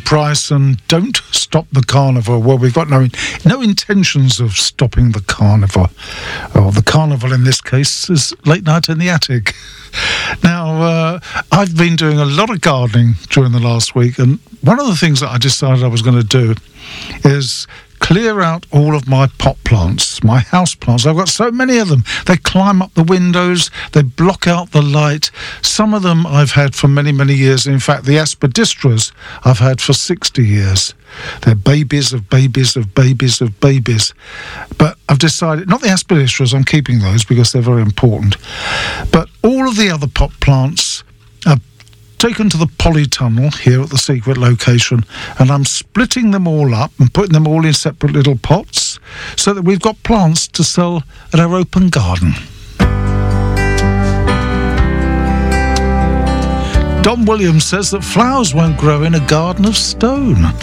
Price and Don't Stop the Carnival. Well, we've got no intentions of stopping the carnival. Or the carnival in this case is Late Night in the Attic. Now, I've been doing a lot of gardening during the last week, and one of the things that I decided I was going to do is clear out all of my pot plants, my house plants. I've got so many of them. They climb up the windows, they block out the light. Some of them I've had for many, many years. In fact, the aspidistras I've had for 60 years. They're babies of babies of babies of babies. But I've decided, not the aspidistras, I'm keeping those because they're very important. But all of the other pot plants are taken to the polytunnel here at the secret location, and I'm splitting them all up and putting them all in separate little pots so that we've got plants to sell at our open garden. Don Williams says that flowers won't grow in a garden of stone.